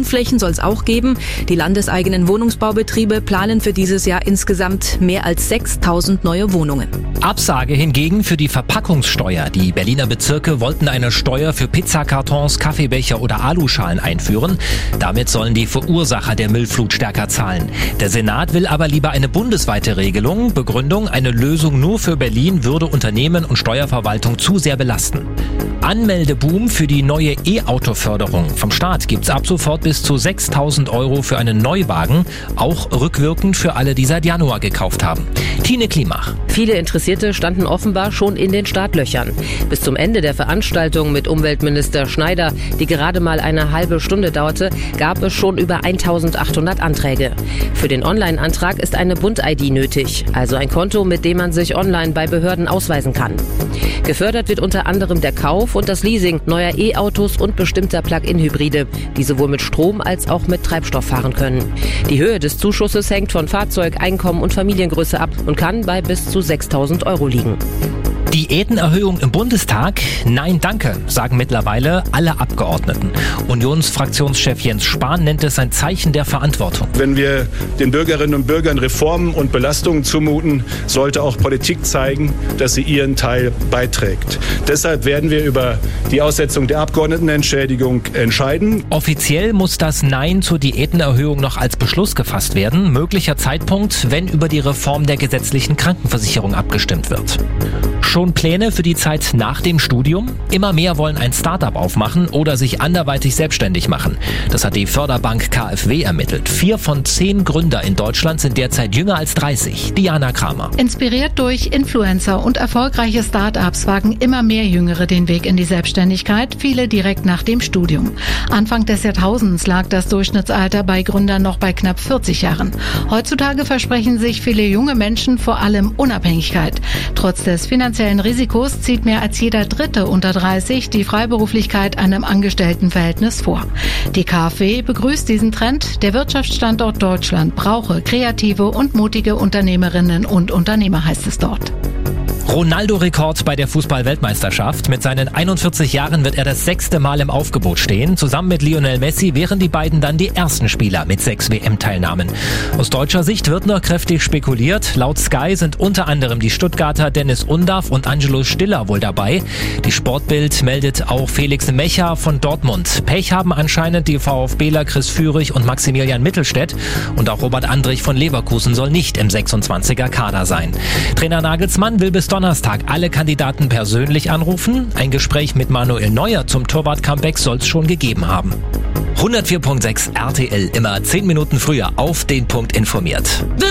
Wohnflächen soll es auch geben. Die landeseigenen Wohnungsbaubetriebe planen für dieses Jahr insgesamt mehr als 6.000 neue Wohnungen. Absage hingegen für die Verpackungssteuer. Die Berliner Bezirke wollten eine Steuer für Pizzakartons, Kaffeebecher oder Aluschalen einführen. Damit sollen die Verursacher der Müllflut stärker zahlen. Der Senat will aber lieber eine bundesweite Regelung. Begründung: eine Lösung nur für Berlin würde Unternehmen und Steuerverwaltung zu sehr belasten. Anmeldeboom für die neue E-Auto-Förderung. Vom Staat gibt's ab sofort bis zu 6.000 € für einen Neuwagen, auch rückwirkend für alle, die seit Januar gekauft haben. Tine Klimach. Viele Interessierte standen offenbar schon in den Startlöchern. Bis zum Ende der Veranstaltung mit Umweltminister Schneider, die gerade mal eine halbe Stunde dauerte, gab es schon über 1.800 Anträge. Für den Online-Antrag ist eine Bund-ID nötig, also ein Konto, mit dem man sich online bei Behörden ausweisen kann. Gefördert wird unter anderem der Kauf und das Leasing neuer E-Autos und bestimmter Plug-in-Hybride, die sowohl mit Strom als auch mit Treibstoff fahren können. Die Höhe des Zuschusses hängt von Fahrzeug, Einkommen und Familiengröße ab und kann bei bis zu 6.000 € liegen. Diätenerhöhung im Bundestag? Nein, danke, sagen mittlerweile alle Abgeordneten. Unionsfraktionschef Jens Spahn nennt es ein Zeichen der Verantwortung. Wenn wir den Bürgerinnen und Bürgern Reformen und Belastungen zumuten, sollte auch Politik zeigen, dass sie ihren Teil beiträgt. Deshalb werden wir über die Aussetzung der Abgeordnetenentschädigung entscheiden. Offiziell muss das Nein zur Diätenerhöhung noch als Beschluss gefasst werden. Möglicher Zeitpunkt, wenn über die Reform der gesetzlichen Krankenversicherung abgestimmt wird. Schon Pläne für die Zeit nach dem Studium? Immer mehr wollen ein Start-up aufmachen oder sich anderweitig selbstständig machen. Das hat die Förderbank KfW ermittelt. 4 von 10 Gründer in Deutschland sind derzeit jünger als 30. Diana Kramer. Inspiriert durch Influencer und erfolgreiche Start-ups wagen immer mehr Jüngere den Weg in die Selbstständigkeit, viele direkt nach dem Studium. Anfang des Jahrtausends lag das Durchschnittsalter bei Gründern noch bei knapp 40 Jahren. Heutzutage versprechen sich viele junge Menschen vor allem Unabhängigkeit. Trotz des finanziellen Risikos zieht mehr als jeder Dritte unter 30 die Freiberuflichkeit einem Angestelltenverhältnis vor. Die KfW begrüßt diesen Trend. Der Wirtschaftsstandort Deutschland brauche kreative und mutige Unternehmerinnen und Unternehmer, heißt es dort. Ronaldo-Rekord bei der Fußball-Weltmeisterschaft. Mit seinen 41 Jahren wird er das 6. Mal im Aufgebot stehen. Zusammen mit Lionel Messi wären die beiden dann die ersten Spieler mit 6 WM-Teilnahmen. Aus deutscher Sicht wird noch kräftig spekuliert. Laut Sky sind unter anderem die Stuttgarter Dennis Undaff und Angelo Stiller wohl dabei. Die Sportbild meldet auch Felix Mecha von Dortmund. Pech haben anscheinend die VfBler Chris Führig und Maximilian Mittelstädt. Und auch Robert Andrich von Leverkusen soll nicht im 26er Kader sein. Trainer Nagelsmann will bis Donnerstag alle Kandidaten persönlich anrufen. Ein Gespräch mit Manuel Neuer zum Torwart-Comeback soll es schon gegeben haben. 104.6 RTL, immer 10 Minuten früher auf den Punkt informiert.